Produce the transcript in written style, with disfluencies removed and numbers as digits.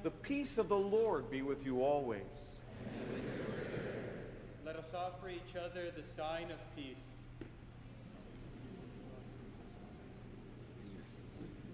The peace of the Lord be with you always. Let us offer each other the sign of peace.